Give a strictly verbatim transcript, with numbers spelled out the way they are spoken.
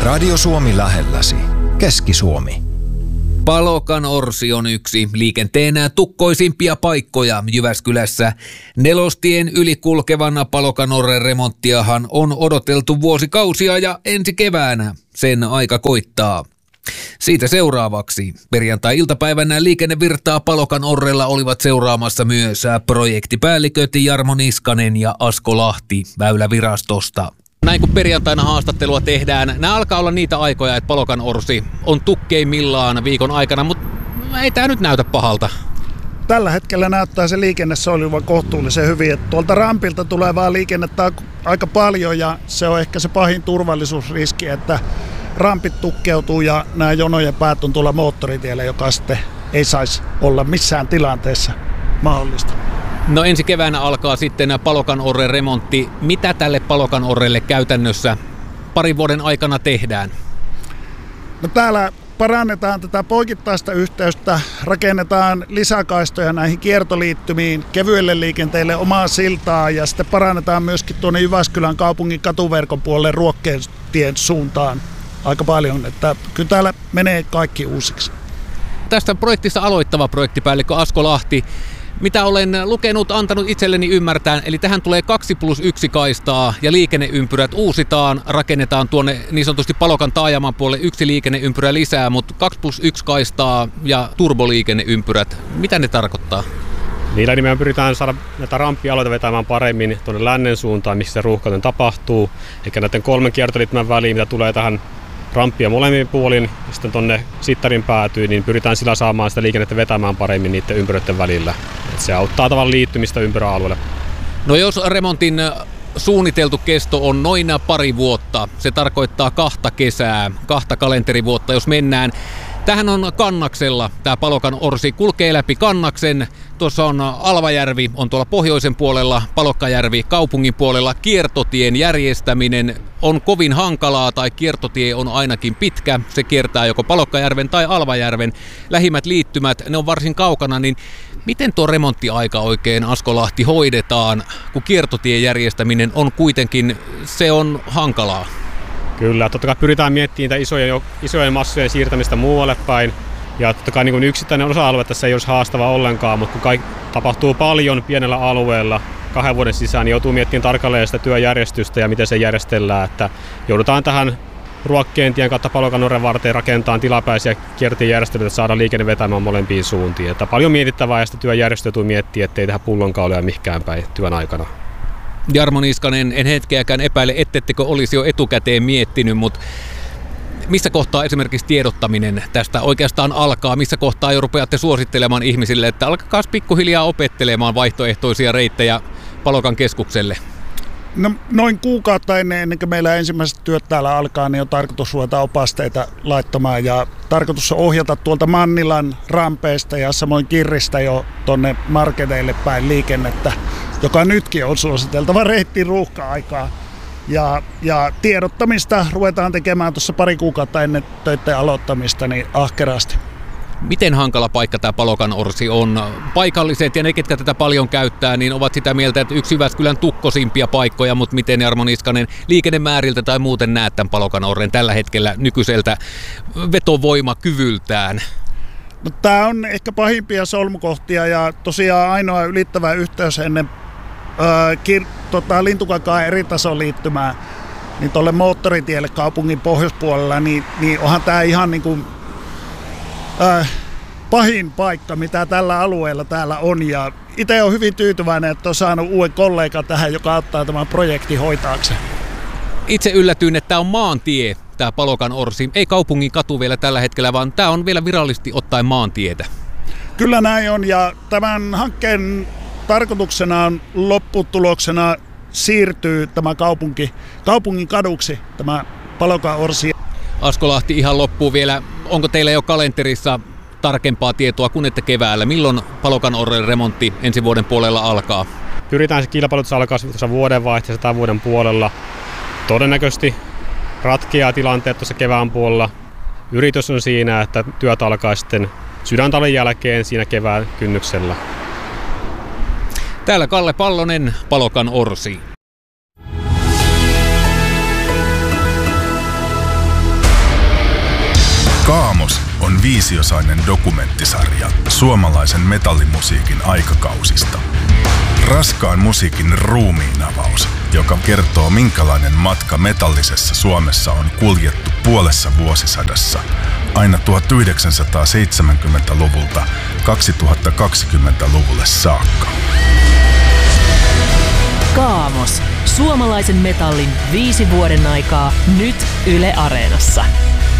Radio Suomi lähelläsi. Keski-Suomi. Palokan Orsi on yksi liikenteen tukkoisimpia paikkoja Jyväskylässä. Nelostien yli kulkevan Palokanorren remonttiahan on odoteltu vuosikausia ja ensi keväänä sen aika koittaa. Siitä seuraavaksi perjantai-iltapäivänä liikennevirtaa Palokanorrella olivat seuraamassa myös projektipäälliköt Jarmo Niskanen ja Asko Lahti Väylävirastosta. Näin kun perjantaina haastattelua tehdään, nämä alkaa olla niitä aikoja, että Palokan Orsi on tukkeimmillaan viikon aikana, mutta ei tämä nyt näytä pahalta. Tällä hetkellä näyttää se liikenne solivan kohtuullisen hyvin. Että tuolta rampilta tulevaa liikennettä on aika paljon ja se on ehkä se pahin turvallisuusriski, että rampit tukkeutuu ja nämä jonojen päät on tuolla moottoritiellä, joka sitten ei saisi olla missään tilanteessa mahdollista. No ensi keväänä alkaa sitten Palokanorren remontti. Mitä tälle Palokanorrelle käytännössä parin vuoden aikana tehdään? No täällä parannetaan tätä poikittaista yhteyttä, rakennetaan lisäkaistoja näihin kiertoliittymiin, kevyelle liikenteelle omaa siltaa ja sitten parannetaan myöskin tuonne Jyväskylän kaupungin katuverkon puolelle Ruokkeentien suuntaan aika paljon, että kyllä täällä menee kaikki uusiksi. Tästä projektista aloittava projektipäällikkö Asko Lahti. Mitä olen lukenut, antanut itselleni ymmärtää, eli tähän tulee kaksi plus yksi kaistaa ja liikenneympyrät uusitaan, rakennetaan tuonne niin sanotusti Palokan taajaman puolelle yksi liikenneympyrä lisää, mutta kaksi plus yksi kaistaa ja turboliikenneympyrät. Mitä ne tarkoittaa? Niillä nimenomaan pyritään saada näitä ramppialoita vetämään paremmin tuonne lännen suuntaan, missä se ruuhkainen tapahtuu. Eli näiden kolmen kiertoliittymän väliin, mitä tulee tähän ramppia molemmin puolin ja sitten tuonne Sittarin päätyy, niin pyritään sillä saamaan sitä liikennettä vetämään paremmin niiden ympyröiden välillä. Et se auttaa tavallaan liittymistä ympyräalueelle. No jos remontin suunniteltu kesto on noin pari vuotta, se tarkoittaa kahta kesää, kahta kalenterivuotta, jos mennään. Tähän on Kannaksella, tämä Palokan Orsi kulkee läpi Kannaksen. Tuossa on Alvajärvi, on tuolla pohjoisen puolella, Palokkajärvi kaupungin puolella. Kiertotien järjestäminen on kovin hankalaa, tai kiertotie on ainakin pitkä. Se kiertää joko Palokkajärven tai Alvajärven. Lähimmät liittymät, ne on varsin kaukana, niin miten tuo remonttiaika oikein, Asko Lahti, hoidetaan, kun kiertotien järjestäminen on kuitenkin, se on hankalaa? Kyllä, totta kai pyritään miettimään niitä isojen, isojen massojen siirtämistä muualle päin. Ja totta kai niin kuin yksittäinen osa-alue tässä ei olisi haastava ollenkaan, mutta kun kaikki tapahtuu paljon pienellä alueella kahden vuoden sisään, niin joutuu miettimään tarkalleen sitä työjärjestystä ja miten se järjestellään. Että joudutaan tähän Ruokkeentien kautta Palokanorren varteen rakentamaan tilapäisiä kiertotien että saadaan liikenne vetämään molempiin suuntiin. Että paljon mietittävää ja sitä työjärjestöä joutuu miettimään, ettei tehdä pullonkauloja mihinkään päin työn aikana. Jarmo Niskanen, en hetkeäkään epäile, ettettekö olisi jo etukäteen miettinyt, mutta missä kohtaa esimerkiksi tiedottaminen tästä oikeastaan alkaa? Missä kohtaa jo rupeatte suosittelemaan ihmisille, että alkakaa pikkuhiljaa opettelemaan vaihtoehtoisia reittejä Palokan keskukselle? No, noin kuukautta ennen, ennen kuin meillä ensimmäiset työt täällä alkaa, niin on tarkoitus ruveta opasteita laittamaan ja tarkoitus on ohjata tuolta Mannilan rampeista ja samoin Kirristä jo tonne marketeille päin liikennettä, joka nytkin on suositeltava reitti ruuhka-aikaa. Ja, ja tiedottamista ruvetaan tekemään tuossa pari kuukautta ennen töiden aloittamista niin ahkerasti. Miten hankala paikka tämä Palokan Orsi on? Paikalliset ja ne, ketkä tätä paljon käyttää, niin ovat sitä mieltä, että yksi Jyväskylän tukkosimpia paikkoja, mutta miten, Jarmo Niskanen, liikennemääriltä tai muuten näet tämän Palokan Orren tällä hetkellä nykyiseltä vetovoimakyvyltään? No, tämä on ehkä pahimpia solmukohtia ja tosiaan ainoa ylittävä yhteys ennen äh, kir- tota, Lintukankaan eritasoliittymää niin tuolle moottoritielle kaupungin pohjoispuolella, niin, niin onhan tämä ihan niin kuin Äh, pahin paikka, mitä tällä alueella täällä on. Ja itse olen hyvin tyytyväinen, että olen saanut uuden kollegan tähän, joka ottaa tämän projektin hoitaakseen. Itse yllätyin, että tämä on maantie, tämä Palokan Orsi. Ei kaupungin katu vielä tällä hetkellä, vaan tämä on vielä virallisesti ottaen maantietä. Kyllä näin on, ja tämän hankkeen tarkoituksena on lopputuloksena siirtyy tämä kaupunki, kaupungin kaduksi, tämä Palokan Orsi. Asko Lahti, ihan loppuun vielä. Onko teillä jo kalenterissa tarkempaa tietoa kuin että keväällä? Milloin Palokan Orren remontti ensi vuoden puolella alkaa? Pyritään se kilpailutus alkaa tuossa vuodenvaihteessa tai vuoden puolella. Todennäköisesti ratkeaa tilanteet tuossa kevään puolella. Yritys on siinä, että työt alkaa sitten sydäntalven jälkeen siinä kevään kynnyksellä. Täällä Kalle Pallonen, Palokan Orsi. Kaamos on viisiosainen dokumenttisarja suomalaisen metallimusiikin aikakausista. Raskaan musiikin ruumiinavaus, joka kertoo minkälainen matka metallisessa Suomessa on kuljettu puolessa vuosisadassa aina tuhatyhdeksänsataaseitsemänkymmentäluvulta kaksituhattakaksikymmentäluvulle saakka. Kaamos. Suomalaisen metallin viisi vuoden aikaa nyt Yle Areenassa.